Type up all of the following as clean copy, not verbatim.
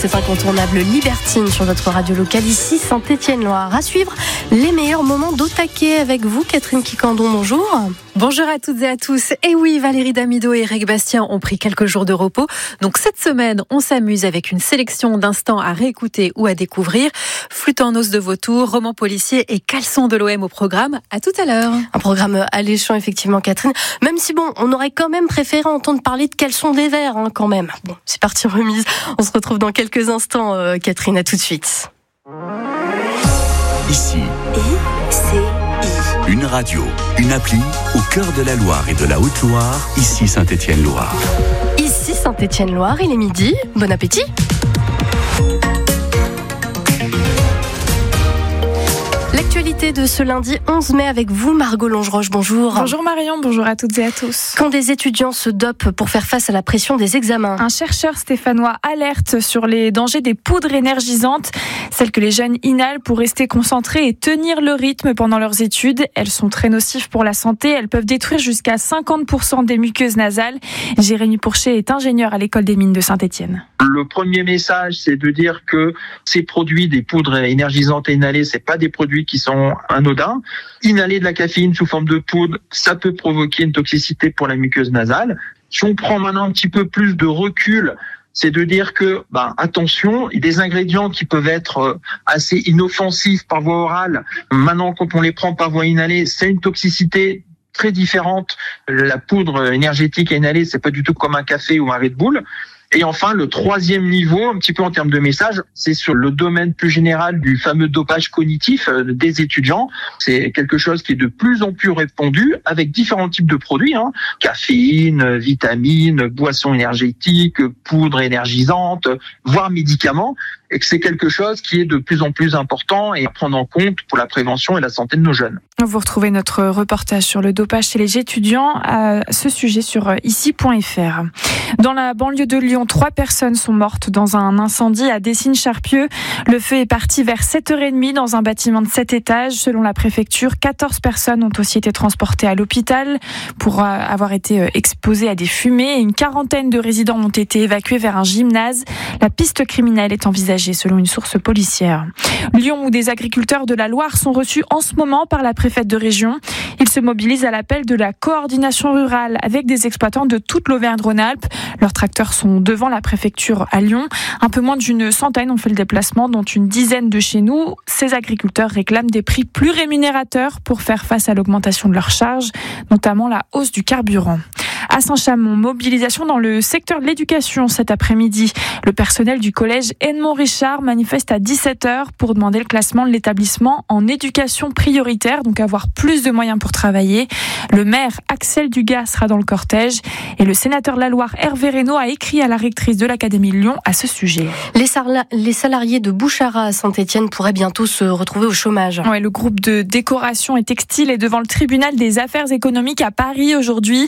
C'est incontournable Libertine sur votre radio locale ici Saint-Étienne-Loire. À suivre les meilleurs moments d'au taquet avec vous, Catherine Quicandon, bonjour. Bonjour à toutes et à tous. Et oui, Valérie Damido et Eric Bastien ont pris quelques jours de repos. Donc cette semaine, on s'amuse avec une sélection d'instants à réécouter ou à découvrir. Flûte en os de Vautour, roman policier et caleçon de l'OM au programme. À tout à l'heure. Un programme alléchant, effectivement, Catherine. Même si bon, on aurait quand même préféré entendre parler de caleçon des Verts, quand même. Bon, c'est parti remise. On se retrouve dans quelques instants, Catherine. À tout de suite. Ici. Une radio, une appli au cœur de la Loire et de la Haute-Loire, ici Saint-Étienne-Loire. Ici Saint-Étienne-Loire, il est midi. Bon appétit. L'actualité de ce lundi 11 mai avec vous, Margot Longeroche, bonjour. Bonjour Marion, bonjour à toutes et à tous. Quand des étudiants se dopent pour faire face à la pression des examens. Un chercheur stéphanois alerte sur les dangers des poudres énergisantes, celles que les jeunes inhalent pour rester concentrés et tenir le rythme pendant leurs études. Elles sont très nocives pour la santé, elles peuvent détruire jusqu'à 50% des muqueuses nasales. Jérémy Pourchet est ingénieur à l'école des mines de Saint-Étienne. Le premier message, c'est de dire que ces produits, des poudres énergisantes et inhalées, c'est pas des produits qui sont anodins. Inhaler de la caféine sous forme de poudre, ça peut provoquer une toxicité pour la muqueuse nasale. Si on prend maintenant un petit peu plus de recul, c'est de dire que, attention, il y a des ingrédients qui peuvent être assez inoffensifs par voie orale. Maintenant, quand on les prend par voie inhalée, c'est une toxicité très différente. La poudre énergétique à inhaler, c'est pas du tout comme un café ou un Red Bull. Et enfin, le troisième niveau, un petit peu en termes de message, c'est sur le domaine plus général du fameux dopage cognitif des étudiants. C'est quelque chose qui est de plus en plus répandu avec différents types de produits, caféine, vitamines, boissons énergétiques, poudres énergisantes, voire médicaments. Et que c'est quelque chose qui est de plus en plus important et à prendre en compte pour la prévention et la santé de nos jeunes. Vous retrouvez notre reportage sur le dopage chez les étudiants à ce sujet sur ici.fr. Dans la banlieue de Lyon, 3 personnes sont mortes dans un incendie à Décines-Charpieu. Le feu est parti vers 7h30 dans un bâtiment de 7 étages. Selon la préfecture, 14 personnes ont aussi été transportées à l'hôpital pour avoir été exposées à des fumées. Une quarantaine de résidents ont été évacués vers un gymnase. La piste criminelle est envisagée selon une source policière. Lyon, où des agriculteurs de la Loire sont reçus en ce moment par la préfète de région. Ils se mobilisent à l'appel de la coordination rurale avec des exploitants de toute l'Auvergne-Rhône-Alpes. Leurs tracteurs sont devant la préfecture à Lyon. Un peu moins d'une centaine ont fait le déplacement, dont une dizaine de chez nous. Ces agriculteurs réclament des prix plus rémunérateurs pour faire face à l'augmentation de leurs charges, notamment la hausse du carburant. À Saint-Chamond, mobilisation dans le secteur de l'éducation cet après-midi. Le personnel du collège Edmond Richard manifeste à 17h pour demander le classement de l'établissement en éducation prioritaire, donc avoir plus de moyens pour travailler. Le maire Axel Dugas sera dans le cortège et le sénateur de la Loire Hervé Reynaud a écrit à la rectrice de l'Académie de Lyon à ce sujet. Les salariés de Bouchara à Saint-Étienne pourraient bientôt se retrouver au chômage. Ouais, le groupe de décoration et textile est devant le tribunal des affaires économiques à Paris aujourd'hui.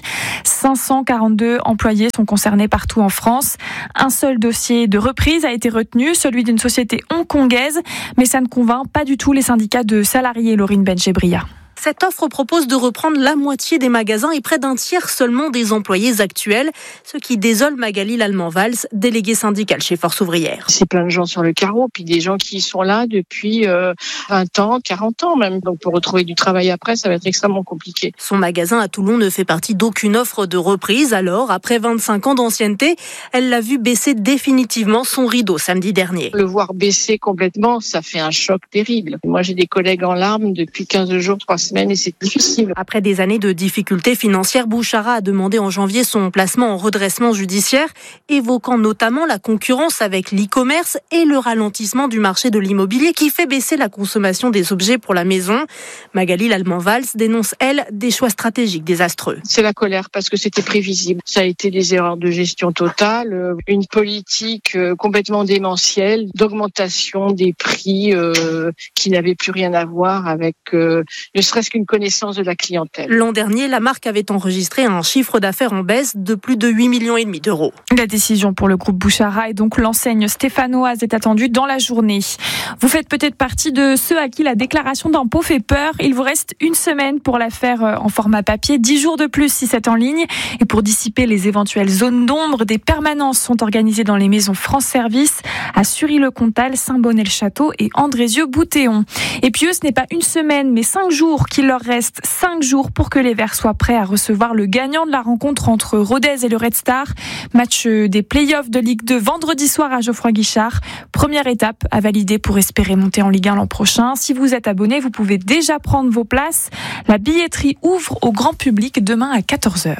542 employés sont concernés partout en France. Un seul dossier de reprise a été retenu, celui d'une société hongkongaise, mais ça ne convainc pas du tout les syndicats de salariés, Laurine Benchebria. Cette offre propose de reprendre la moitié des magasins et près d'un tiers seulement des employés actuels, ce qui désole Magali Lallemand-Valls, déléguée syndicale chez Force Ouvrière. C'est plein de gens sur le carreau, puis des gens qui sont là depuis 20 ans, 40 ans même. Donc pour retrouver du travail après, ça va être extrêmement compliqué. Son magasin à Toulon ne fait partie d'aucune offre de reprise. Alors, après 25 ans d'ancienneté, elle l'a vu baisser définitivement son rideau samedi dernier. Le voir baisser complètement, ça fait un choc terrible. Moi, j'ai des collègues en larmes depuis 15 jours, 3 semaines. Et c'est difficile. Après des années de difficultés financières, Bouchara a demandé en janvier son placement en redressement judiciaire, évoquant notamment la concurrence avec l'e-commerce et le ralentissement du marché de l'immobilier qui fait baisser la consommation des objets pour la maison. Magali Lallemand-Valls dénonce, elle, des choix stratégiques désastreux. C'est la colère parce que c'était prévisible. Ça a été des erreurs de gestion totale, une politique complètement démentielle, d'augmentation des prix qui n'avaient plus rien à voir avec ne serait-ce presque une connaissance de la clientèle. L'an dernier, la marque avait enregistré un chiffre d'affaires en baisse de plus de 8,5 millions d'euros. La décision pour le groupe Bouchara et donc l'enseigne stéphanoise est attendue dans la journée. Vous faites peut-être partie de ceux à qui la déclaration d'impôt fait peur. Il vous reste une semaine pour la faire en format papier, 10 jours de plus si c'est en ligne. Et pour dissiper les éventuelles zones d'ombre, des permanences sont organisées dans les maisons France Service à Sury-le-Comtal, Saint-Bonnet-le-Château et Andrézieux-Boutéon. Et puis eux, ce n'est pas une semaine, mais 5 jours qu'il leur reste. 5 jours pour que les Verts soient prêts à recevoir le gagnant de la rencontre entre Rodez et le Red Star. Match des play-offs de Ligue 2 vendredi soir à Geoffroy-Guichard. Première étape à valider pour espérer monter en Ligue 1 l'an prochain. Si vous êtes abonné, vous pouvez déjà prendre vos places. La billetterie ouvre au grand public demain à 14h.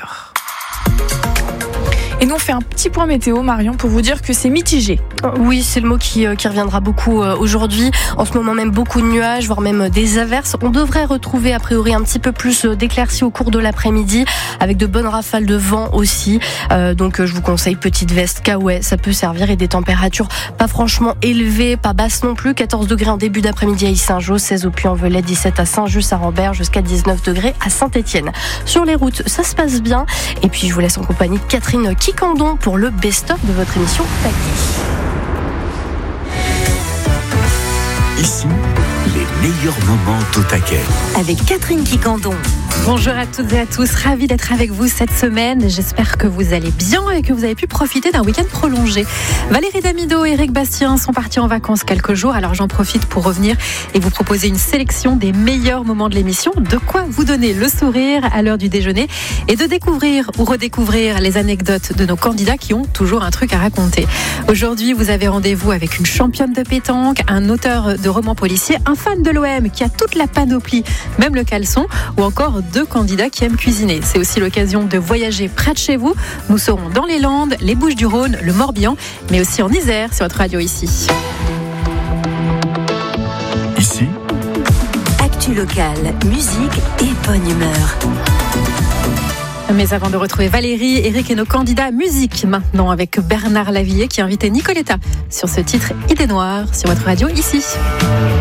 Et nous, on fait un petit point météo, Marion, pour vous dire que c'est mitigé. Oui, c'est le mot qui reviendra beaucoup aujourd'hui. En ce moment même, beaucoup de nuages, voire même des averses. On devrait retrouver a priori un petit peu plus d'éclaircies au cours de l'après-midi, avec de bonnes rafales de vent aussi. Donc je vous conseille petite veste, caouet, ça peut servir, et des températures pas franchement élevées, pas basses non plus. 14 degrés en début d'après-midi à Yssingeaux, 16 au Puy-en-Velay, 17 à Saint-Just-à-Rambert, jusqu'à 19 degrés à Saint-Étienne. Sur les routes, ça se passe bien. Et puis je vous laisse en compagnie de Catherine Kikandon pour le best-of de votre émission Taquet. Ici, les meilleurs moments au taquet. Avec Catherine Kikandon. Bonjour à toutes et à tous, ravie d'être avec vous cette semaine. J'espère que vous allez bien et que vous avez pu profiter d'un week-end prolongé. Valérie Damido et Eric Bastien sont partis en vacances quelques jours, alors j'en profite pour revenir et vous proposer une sélection des meilleurs moments de l'émission. De quoi vous donner le sourire à l'heure du déjeuner et de découvrir ou redécouvrir les anecdotes de nos candidats qui ont toujours un truc à raconter. Aujourd'hui, vous avez rendez-vous avec une championne de pétanque, un auteur de romans policiers, un fan de l'OM qui a toute la panoplie, même le caleçon, ou encore 2 candidats qui aiment cuisiner. C'est aussi l'occasion de voyager près de chez vous. Nous serons dans les Landes, les Bouches-du-Rhône, le Morbihan, mais aussi en Isère sur votre radio ici. Ici, Actu locale, musique et bonne humeur. Mais avant de retrouver Valérie, Eric et nos candidats musique maintenant avec Bernard Lavillier qui a invité Nicoletta sur ce titre Idée Noire sur votre radio ici.